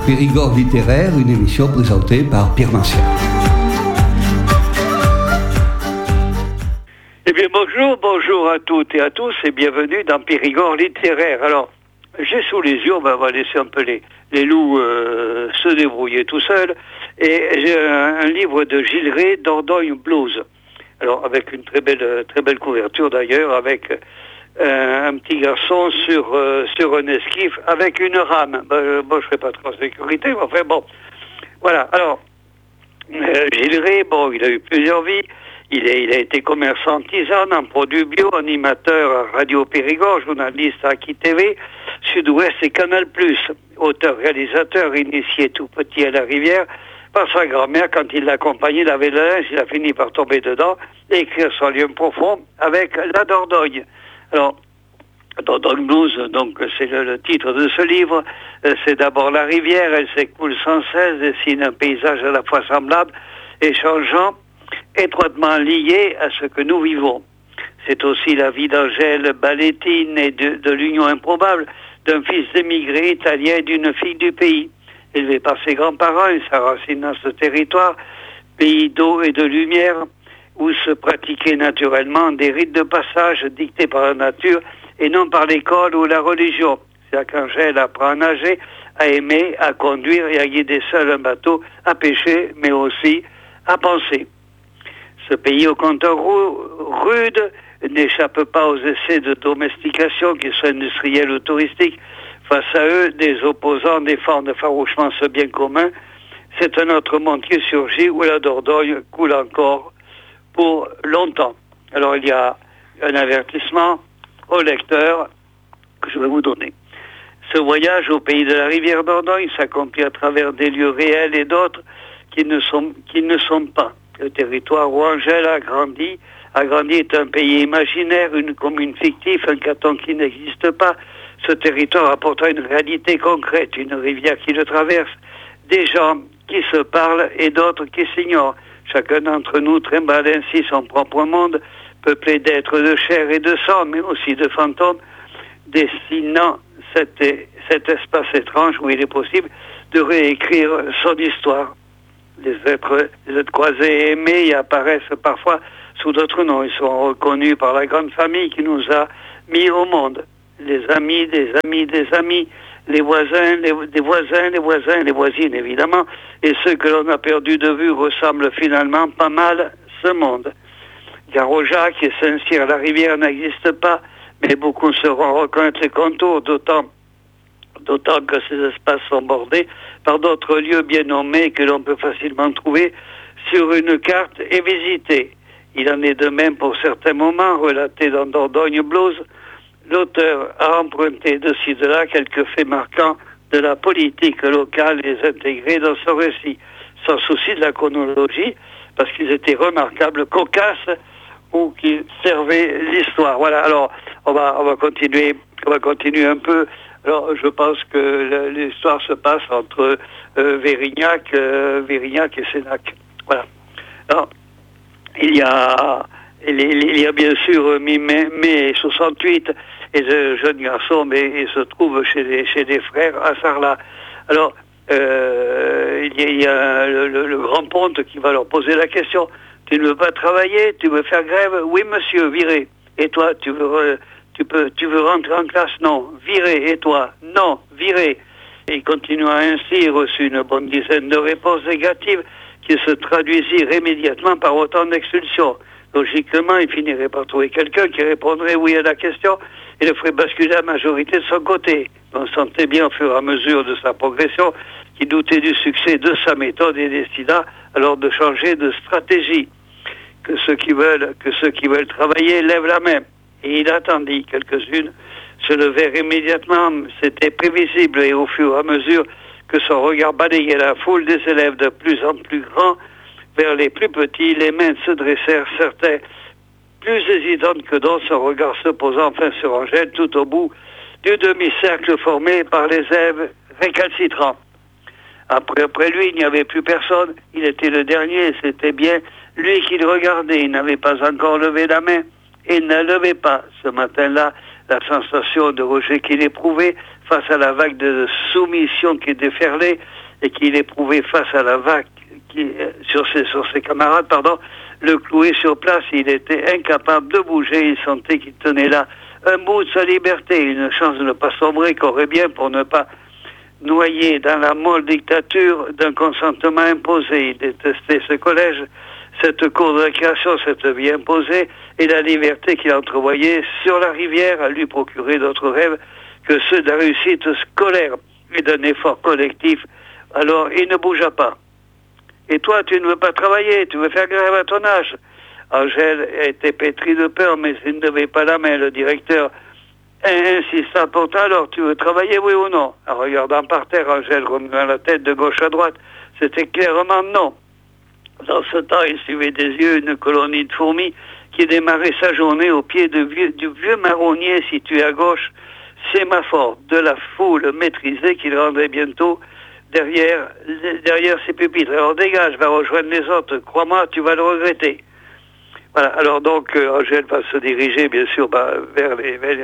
Périgord littéraire, une émission présentée par Pierre Martial. Eh bien bonjour à toutes et à tous et bienvenue dans Périgord littéraire. Alors, j'ai sous les yeux, on va laisser un peu les loups se débrouiller tout seuls, et j'ai un livre de Gilles Rey, Dordogne Blues. Alors, avec une très belle couverture d'ailleurs, avec un petit garçon sur un esquif avec une rame. Je ne serai pas trop en sécurité, mais enfin bon. Voilà, alors, Gilles Rey, il a eu plusieurs vies. Il a été commerçant tisane en produits bio, animateur à Radio Périgord, journaliste à Aki TV, Sud-Ouest et Canal+. Auteur-réalisateur, initié tout petit à la rivière, par sa grand-mère, quand il l'accompagnait, il avait le linge, il a fini par tomber dedans et écrire son lien profond avec la Dordogne. Alors, Dordogne Blues, donc c'est le titre de ce livre. C'est d'abord la rivière, elle s'écoule sans cesse, dessine un paysage à la fois semblable et changeant, étroitement lié à ce que nous vivons. C'est aussi la vie d'Angèle Ballettine et de l'union improbable d'un fils d'émigré italien et d'une fille du pays. Élevé par ses grands-parents, il s'enracine dans ce territoire, pays d'eau et de lumière, où se pratiquaient naturellement des rites de passage dictés par la nature et non par l'école ou la religion. C'est qu'Angèle apprend à nager, à aimer, à conduire et à guider seul un bateau, à pêcher, mais aussi à penser. Ce pays au compteur rude n'échappe pas aux essais de domestication, qu'ils soient industriels ou touristiques. Face à eux, des opposants défendent farouchement ce bien commun. C'est un autre monde qui surgit où la Dordogne coule encore pour longtemps. Alors il y a un avertissement au lecteur que je vais vous donner. Ce voyage au pays de la rivière Dordogne s'accomplit à travers des lieux réels et d'autres qui ne sont pas. Le territoire où Angèle a grandi est un pays imaginaire, une commune fictive, un canton qui n'existe pas. Ce territoire apporte une réalité concrète, une rivière qui le traverse, des gens qui se parlent et d'autres qui s'ignorent. Chacun d'entre nous trimballe ainsi son propre monde, peuplé d'êtres de chair et de sang, mais aussi de fantômes, dessinant cet espace étrange où il est possible de réécrire son histoire. Les êtres croisés et aimés y apparaissent parfois sous d'autres noms. Ils sont reconnus par la grande famille qui nous a mis au monde. Les amis, des amis, des amis, les voisins, les voisines évidemment, et ceux que l'on a perdus de vue ressemblent finalement pas mal ce monde. Garojac et Saint-Cyr, la rivière n'existe pas, mais beaucoup sauront reconnaître les contours, d'autant que ces espaces sont bordés par d'autres lieux bien nommés que l'on peut facilement trouver sur une carte et visiter. Il en est de même pour certains moments relatés dans Dordogne Blues. L'auteur a emprunté de ci de là quelques faits marquants de la politique locale et les intégrer dans son récit, sans souci de la chronologie, parce qu'ils étaient remarquables, cocasses ou qui servaient l'histoire. Voilà, alors on va continuer un peu. Alors je pense que l'histoire se passe entre Vérignac et Sénac. Voilà. Alors, il y a bien sûr mai 68 et ce jeune garçon, mais il se trouve chez des frères à Sarlat. Alors, il y a le grand ponte qui va leur poser la question. Tu ne veux pas travailler? Tu veux faire grève? Oui, monsieur, viré. Et toi, tu veux rentrer en classe? Non, viré. Et toi? Non, viré. Et continuant ainsi, il reçut une bonne dizaine de réponses négatives qui se traduisirent immédiatement par autant d'expulsions. Logiquement, il finirait par trouver quelqu'un qui répondrait oui à la question et le ferait basculer la majorité de son côté. On sentait bien au fur et à mesure de sa progression qu'il doutait du succès de sa méthode et décida alors de changer de stratégie. Que ceux qui veulent travailler lèvent la main. Et il attendit. Quelques-unes se levèrent immédiatement. C'était prévisible et au fur et à mesure que son regard balayait la foule des élèves de plus en plus grands vers les plus petits, les mains se dressèrent, certains plus hésitantes que d'autres, son regard se posant enfin sur Angèle tout au bout du demi-cercle formé par les élèves récalcitrants. Après lui, il n'y avait plus personne. Il était le dernier, c'était bien lui qui le regardait. Il n'avait pas encore levé la main et ne levait pas. Ce matin-là, la sensation de rejet qu'il éprouvait face à la vague de soumission qui déferlait et qu'il éprouvait face à la vague sur ses camarades, le clouait sur place. Il était incapable de bouger, il sentait qu'il tenait là un bout de sa liberté, une chance de ne pas sombrer, qu'aurait bien pour ne pas noyer dans la molle dictature d'un consentement imposé. Il détestait ce collège, cette cour de récréation, cette vie imposée, et la liberté qu'il entrevoyait sur la rivière lui procurait d'autres rêves que ceux de la réussite scolaire et d'un effort collectif. Alors il ne bougea pas. Et toi, tu ne veux pas travailler, tu veux faire grève à ton âge. Angèle était pétrie de peur, mais il ne levait pas la main. Le directeur insista pourtant, alors tu veux travailler, oui ou non? En regardant par terre, Angèle remuant la tête de gauche à droite, c'était clairement non. Dans ce temps, il suivait des yeux une colonie de fourmis qui démarrait sa journée au pied du vieux marronnier situé à gauche, sémaphore de la foule maîtrisée qu'il rendrait bientôt derrière ses pupitres. Alors dégage, va rejoindre les autres, crois-moi, tu vas le regretter. Voilà, alors donc Angèle va se diriger bien sûr vers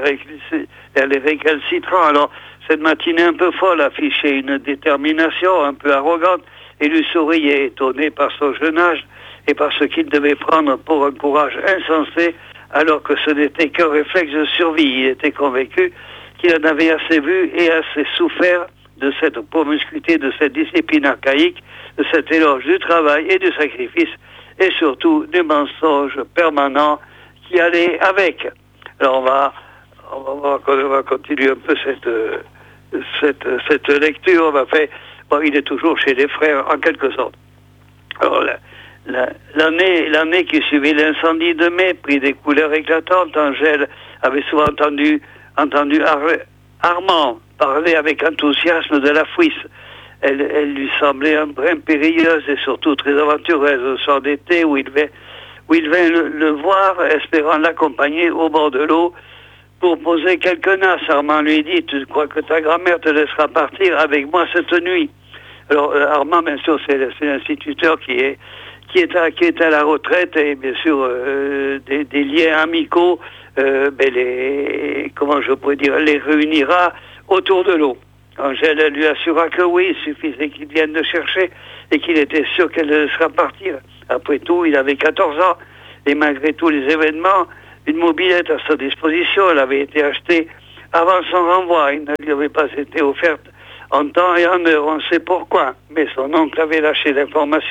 les récalcitrants. Alors cette matinée un peu folle affichait une détermination un peu arrogante et lui souriait, étonné par son jeune âge et par ce qu'il devait prendre pour un courage insensé, alors que ce n'était qu'un réflexe de survie. Il était convaincu qu'il en avait assez vu et assez souffert de cette promiscuité, de cette discipline archaïque, de cet éloge du travail et du sacrifice, et surtout des mensonges permanents qui allaient avec. Alors on va continuer un peu cette lecture. Il est toujours chez les frères en quelque sorte. Alors l'année qui suivait l'incendie de mai prit des couleurs éclatantes. Angèle avait souvent entendu Armand parler avec enthousiasme de la Fouisse. Elle lui semblait un brin périlleuse et surtout très aventureuse. Au soir d'été où il vint le voir, espérant l'accompagner au bord de l'eau pour poser quelques nasses. Armand lui dit, tu crois que ta grand-mère te laissera partir avec moi cette nuit? Alors Armand, bien sûr, c'est l'instituteur qui est à la retraite, et bien sûr des liens amicaux, comment je pourrais dire, les réunira autour de l'eau. Angèle lui assura que oui, il suffisait qu'il vienne le chercher et qu'il était sûr qu'elle le laissera partir. Après tout, il avait 14 ans et malgré tous les événements, une mobilette à sa disposition, elle avait été achetée avant son renvoi. Il ne lui avait pas été offerte en temps et en heure, on sait pourquoi. Mais son oncle avait lâché l'information